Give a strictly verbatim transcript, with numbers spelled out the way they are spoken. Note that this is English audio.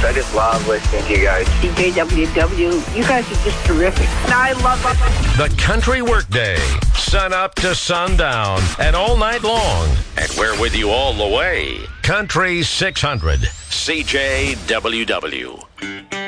I just love listening to you guys. C J W W, you guys are just terrific. I love it. The Country Workday, sun up to sundown and all night long. And we're with you all the way. Country six hundred, C J W W.